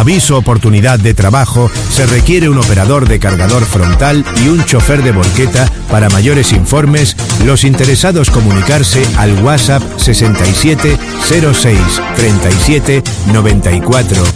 Aviso oportunidad de trabajo, se requiere un operador de cargador frontal y un chofer de volqueta. Para mayores informes, los interesados comunicarse al WhatsApp 67 06 37 94